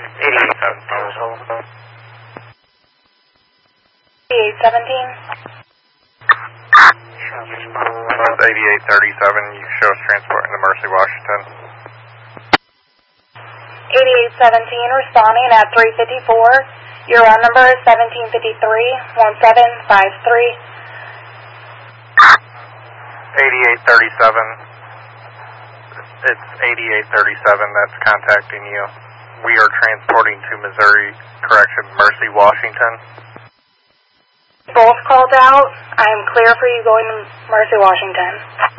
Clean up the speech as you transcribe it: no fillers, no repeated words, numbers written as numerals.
8817. 8837, you show us transporting to Mercy, Washington. 8817, responding at 354. Your run number is 1753-1753. 8837. It's 8837 that's contacting you. We are transporting to Mercy, Washington. Both called out. I am clear for you going to Mercy, Washington.